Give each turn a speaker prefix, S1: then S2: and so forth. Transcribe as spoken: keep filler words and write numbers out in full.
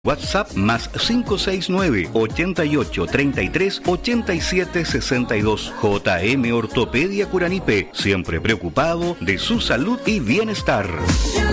S1: WhatsApp más cinco seis nueve, ochenta y ocho, treinta y tres, ochenta y siete, sesenta y dos. J M Ortopedia Curanipe, siempre preocupado de su salud y bienestar.